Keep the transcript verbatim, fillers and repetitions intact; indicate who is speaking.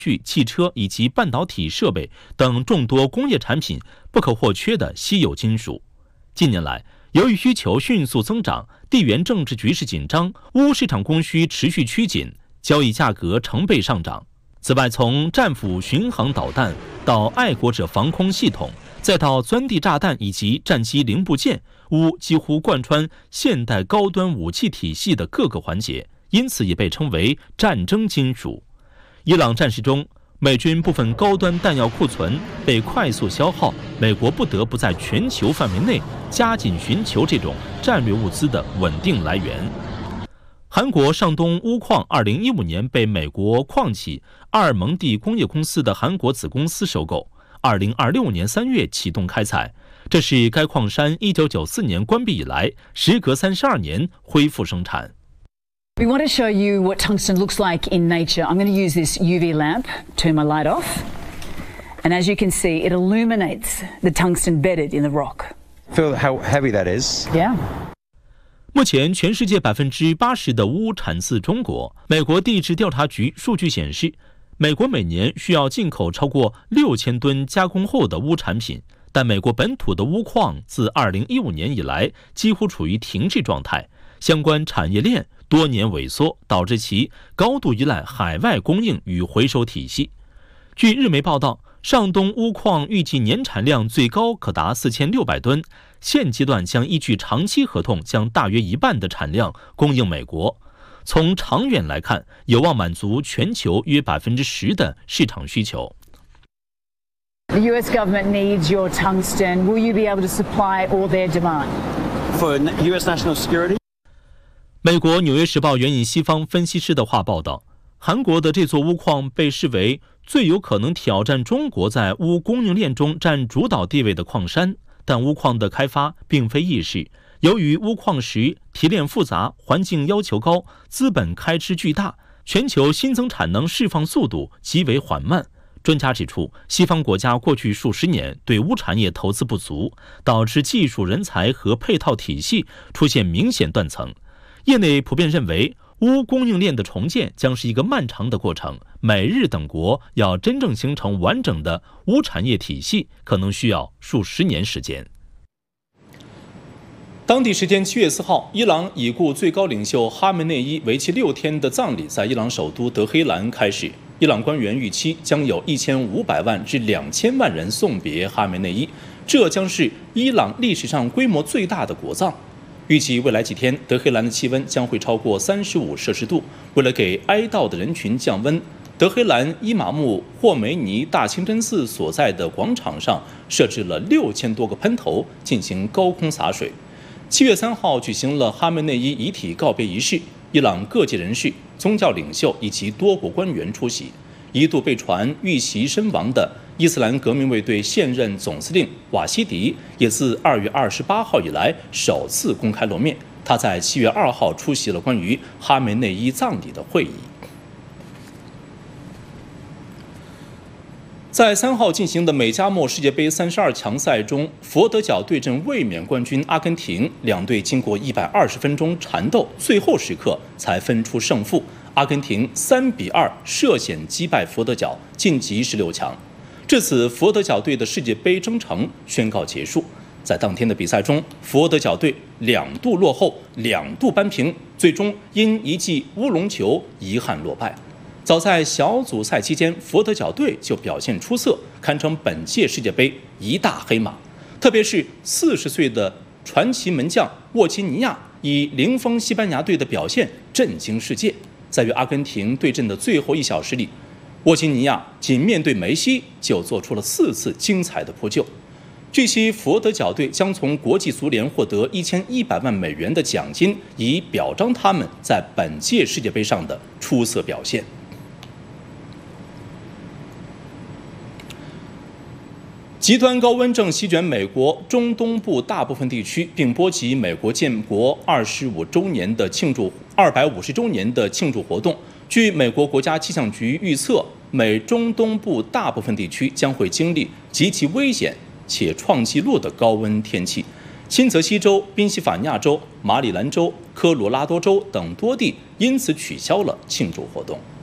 Speaker 1: 具、汽车以及半导体设备等众多工业产品不可或缺的稀有金属。近年来，由于需求迅速增长，地缘政治局势紧张，钨市场供需持续趋紧，交易价格成倍上涨。此外，从战斧巡航导弹到爱国者防空系统，再到钻地炸弹以及战机零部件，钨几乎贯穿现代高端武器体系的各个环节，因此也被称为战争金属。伊朗战事中，美军部分高端弹药库存被快速消耗，美国不得不在全球范围内加紧寻求这种战略物资的稳定来源。韩国上东钨矿二零一五年被美国矿企阿尔蒙蒂工业公司的韩国子公司收购，二零二六年三月启动开采，这是该矿山一九九四年关闭以来，时隔三十二年恢复生产。
Speaker 2: We want to show you what tungsten looks like in nature. I'm going to use this U V lamp, turn my light off, and as you can see, it illuminates the tungsten bedded in the rock.
Speaker 3: Feel how heavy that is?
Speaker 2: Yeah.
Speaker 1: 目前，全世界百分之八十的钨产自中国。美国地质调查局数据显示，美国每年需要进口超过六千吨加工后的钨产品，但美国本土的钨矿自二零一五年以来几乎处于停滞状态，相关产业链多年萎缩，导致其高度依赖海外供应与回收体系。据日媒报道，上东钨矿预计年产量最高可达四千六百吨，现阶段将依据长期合同，将大约一半的产量供应美国。从长远来看，有望满足全球约百分之十的市场需求。
Speaker 2: The U S government needs your tungsten. Will you be able to supply all their demand?
Speaker 3: For U S national security?
Speaker 1: 美国《纽约时报》援引西方分析师的话报道，韩国的这座钨矿被视为最有可能挑战中国在钨供应链中占主导地位的矿山。但钨矿的开发并非易事，由于钨矿石提炼复杂、环境要求高、资本开支巨大，全球新增产能释放速度极为缓慢。专家指出，西方国家过去数十年对钨产业投资不足，导致技术人才和配套体系出现明显断层。业内普遍认为，钨供应链的重建将是一个漫长的过程，美日等国要真正形成完整的钨产业体系，可能需要数十年时间。当地时间七月四号，伊朗已故最高领袖哈梅内伊为期六天的葬礼在伊朗首都德黑兰开始。伊朗官员预期将有一千五百万至两千万人送别哈梅内伊，这将是伊朗历史上规模最大的国葬。预计未来几天，德黑兰的气温将会超过三十五摄氏度。为了给哀悼的人群降温，德黑兰伊玛目霍梅尼大清真寺所在的广场上设置了六千多个喷头，进行高空洒水。七月三号举行了哈梅内伊遗体告别仪式，伊朗各界人士、宗教领袖以及多国官员出席。一度被传遇袭身亡的伊斯兰革命卫队现任总司令瓦西迪也自二月二十八号以来首次公开露面。他在七月二号出席了关于哈梅内伊葬礼的会议。在三号进行的美加墨世界杯三十二强赛中，佛得角对阵卫冕冠军阿根廷，两队经过一百二十分钟缠斗，最后时刻才分出胜负。阿根廷三比二涉险击败佛得角，晋级十六强。至此，佛得角队的世界杯征程宣告结束。在当天的比赛中，佛得角队两度落后，两度扳平，最终因一记乌龙球遗憾落败。早在小组赛期间，佛得角队就表现出色，堪称本届世界杯一大黑马。特别是四十岁的传奇门将沃基尼亚以零封西班牙队的表现震惊世界。在与阿根廷对阵的最后一小时里，沃基尼亚仅面对梅西就做出了四次精彩的扑救。据悉，佛得角队将从国际足联获得一千一百万美元的奖金，以表彰他们在本届世界杯上的出色表现。极端高温正席卷美国中东部大部分地区，并波及美国建国二十五周年的庆祝二百五十周年的庆祝活动。据美国国家气象局预测，美中东部大部分地区将会经历极其危险且创纪录的高温天气。新泽西州、宾夕法尼亚州、马里兰州、科罗拉多州等多地因此取消了庆祝活动。